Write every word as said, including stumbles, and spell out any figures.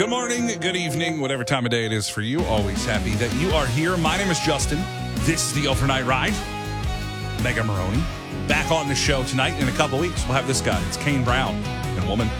Good morning, good evening, whatever time of day it is for you. Always happy that you are here. My name is Justin. This is the Overnight Ride. Megan Maroney back on the show tonight. In a couple weeks, we'll have this guy. It's Kane Brown and woman